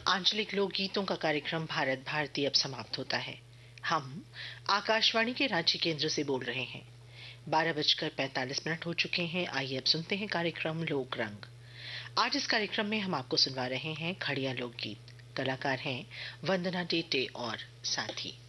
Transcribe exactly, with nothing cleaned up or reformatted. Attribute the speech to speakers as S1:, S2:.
S1: आंचलिक लोकगीतों का कार्यक्रम भारत भारती अब समाप्त होता है। हम आकाशवाणी के रांची केंद्र से बोल रहे हैं। बारह बजकर पैंतालीस मिनट हो चुके हैं। आइए अब सुनते हैं कार्यक्रम लोक रंग। आज इस कार्यक्रम में हम आपको सुनवा रहे हैं खड़िया लोकगीत। कलाकार हैं वंदना टेटे और साथी।